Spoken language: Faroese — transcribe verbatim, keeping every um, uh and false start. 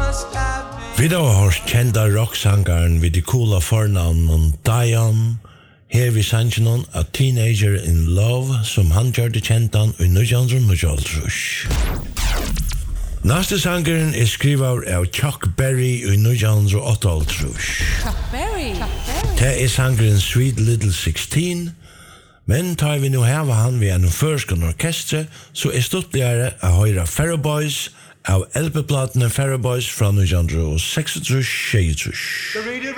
Vi da har kjenta rocksangaren vid de coola fornavnen Dion, her vi sannsjonen A Teenager in Love, som han gjør det kjentan i nitjan nittioåtta. Næste sangeren er skriver av Chuck Berry i nitjan åttaogåtta. Chuck Berry. Det er sangeren Sweet Little sixteen, men tar vi nu heva han ved en førskan orkestre, så er stuttligere å høyre Ferro Boys av L P-platene Ferro Boys fra nitjan seksogtrýss.